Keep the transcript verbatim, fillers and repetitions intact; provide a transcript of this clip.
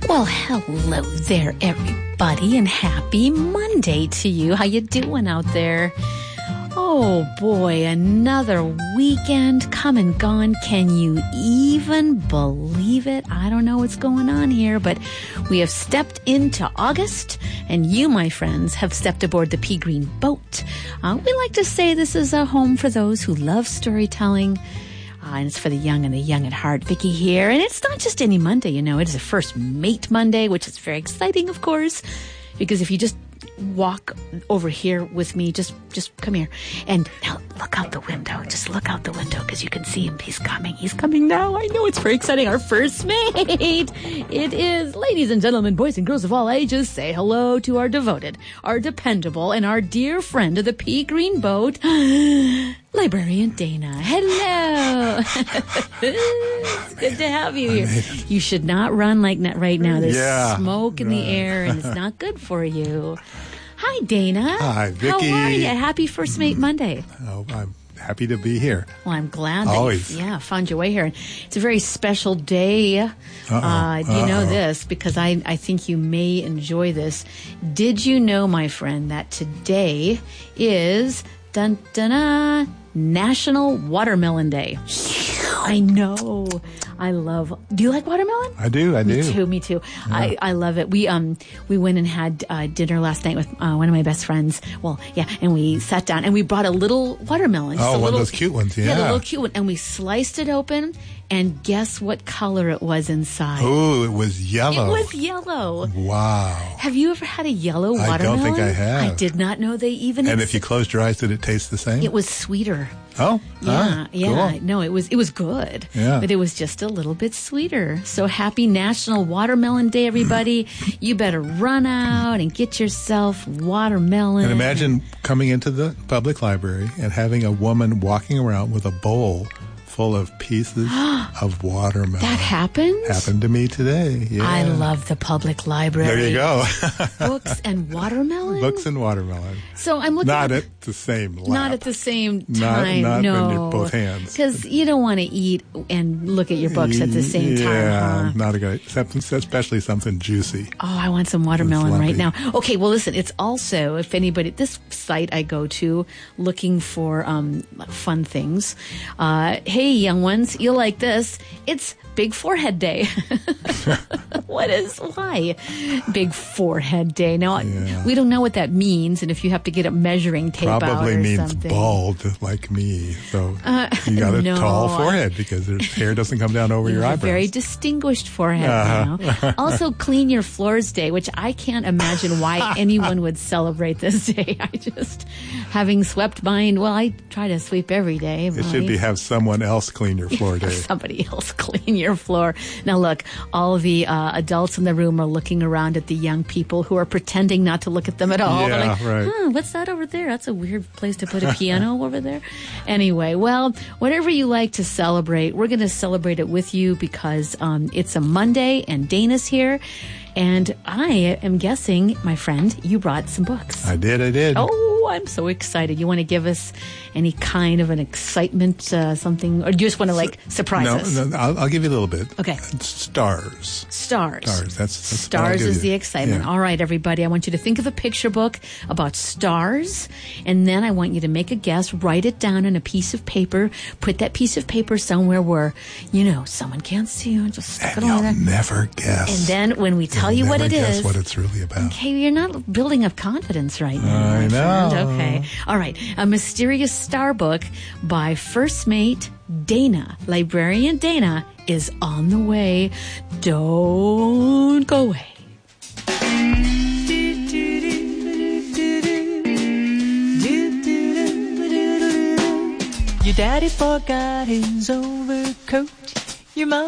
Well, hello there, everybody, and happy Monday to you. How you doing out there? Oh, boy, another weekend come and gone. Can you even believe it? I don't know what's going on here, but we have stepped into August, and you, my friends, have stepped aboard the Pea Green boat. Uh, we like to say this is a home for those who love storytelling. Uh, and it's for the young and the young at heart. Vicky here. And it's not just any Monday, you know. It is a First Mate Monday, which is very exciting, of course. Because if you just walk over here with me, just just come here. And now look out the window. Just look out the window because you can see him. He's coming. He's coming now. I know it's very exciting. Our First Mate. It is, ladies and gentlemen, boys and girls of all ages, say hello to our devoted, our dependable, and our dear friend of the Pea Green boat, Librarian Dana. Hello. It's good to have you here. You should not run like that right now. There's yeah, smoke in right. the air, and it's not good for you. Hi, Dana. Hi, Vicky. How are you? Happy First Mate Monday. Oh, I'm happy to be here. Well, I'm glad that Always. you yeah, found your way here. It's a very special day. Uh-oh. Uh, you Uh-oh. know this because I, I think you may enjoy this. Did you know, my friend, that today is dun, dun, dun, National Watermelon Day? I know. I love. Do you like watermelon? I do. I do. Me too. Me too. Yeah. I, I love it. We um we went and had uh, dinner last night with uh, one of my best friends. Well, yeah, and we sat down and we brought a little watermelon. just Oh, a one little, of those cute ones. Yeah. Yeah, the little cute one, and we sliced it open. And guess what color it was inside? Oh, it was yellow. It was yellow. Wow. Have you ever had a yellow I watermelon? don't think I have. I did not know they even. And ex- if you closed your eyes, did it taste the same? it was sweeter. Oh, Yeah, ah, yeah. cool. No, it was it was good. Yeah. But it was just a little bit sweeter. So happy National Watermelon Day, everybody. You better run out and get yourself watermelon. And imagine coming into the public library and having a woman walking around with a bowl full of pieces of watermelon. That happened? Happened to me today. Yeah. I love the public library. There you go. Books and watermelon? Books and watermelon. So I'm looking Not at, at the same lap. not at the same Not- time. not no. in your both hands. Because you don't want to eat and look at your books at the same yeah, time, huh? not a good, something, especially something juicy. Oh, I want some watermelon It's right now. lumpy. Okay, well, listen, it's also, if anybody, this site I go to looking for um, fun things. Uh, hey, young ones, you'll like this. It's Big Forehead Day. What is, why? Big Forehead Day. Now, Yeah. we don't know what that means, and if you have to get a measuring tape out Probably or means something. bald like me. So Uh, you got a no. tall forehead because their hair doesn't come down over You your have a eyebrows. very distinguished forehead Uh-huh. now. Also, Clean Your Floors Day, which I can't imagine why anyone would celebrate this day. I just, having swept mine, well, I try to sweep every day. It but should be have someone else clean your floor day. somebody else clean your floor. Now, look, all of the uh, adults in the room are looking around at the young people who are pretending not to look at them at all. They're Yeah, like, right. huh, what's that over there? That's a weird place to put a piano over there. Anyway, well, whatever you like to celebrate, we're going to celebrate it with you because um, it's a Monday and Dana's here. And I am guessing, my friend, you brought some books. I did, I did. Oh, I'm so excited. You want to give us any kind of an excitement, uh, something, or do you just want to like surprise no, us? no, I'll, I'll give you a little bit. Okay. Stars. Stars. Stars. That's, that's what I'll Stars give is you. the excitement. Yeah. All right, everybody. I want you to think of a picture book about stars, and then I want you to make a guess, write it down on a piece of paper, put that piece of paper somewhere where, you know, someone can't see you, and just stick And it over you'll there. never guess. And then when we tell You'll you what never it guess is. what it's really about. Okay, you're not building up confidence right now. I my know. friend. Okay. All right. A Mysterious Star book by First Mate Dana. Librarian Dana is on the way. Don't go away. Your daddy forgot his overcoat. Your mom